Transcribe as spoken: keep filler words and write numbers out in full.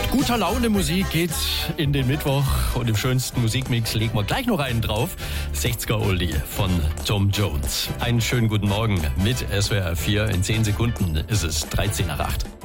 Guter Laune Musik geht in den Mittwoch und im schönsten Musikmix legen wir gleich noch einen drauf. sechziger Oldie von Tom Jones. Einen schönen guten Morgen mit S W R vier. In zehn Sekunden ist es dreizehn nach acht.